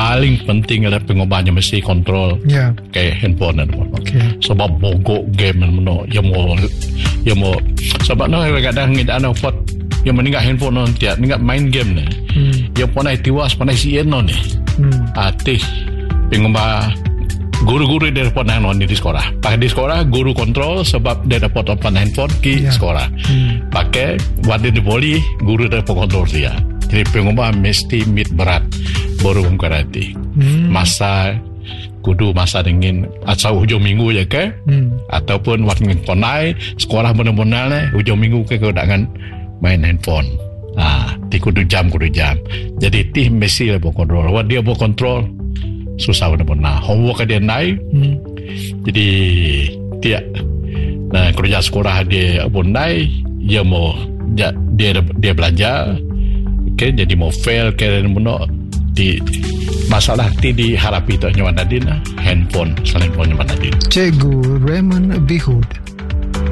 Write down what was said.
paling penting adalah pengubahnya mesti kontrol kayak handphone dan sebab bogok game yang mau sebab kadang kita ada pot yang meninggal handphone tiap meninggal main game ni yang pernah tiwas pernah sien ni artis pengubah guru-guru dia dapat nang di sekolah. Pakai di sekolah guru kontrol sebab dia dapat open handphone di sekolah. Pakai wadah di poli guru dapat kontrol dia. Jadi pengubah mesti mit berat baru mengkarati. Masa kudu masa dingin asal hujung minggu je ke ataupun waktu konai sekolah benar-benar hujung minggu ke dengan main handphone. Di kudu jam. Jadi tim mesti lah kontrol. Wah dia kontrol susah benar-benar. Homework dia naik. Jadi kerja sekolah dia pun naik. Dia mau dia belajar. Jadi mau fail ke di masalah diharapi tu nyawa nadin handphone selain nyawa nadin. Cikgu Raymond Bihud.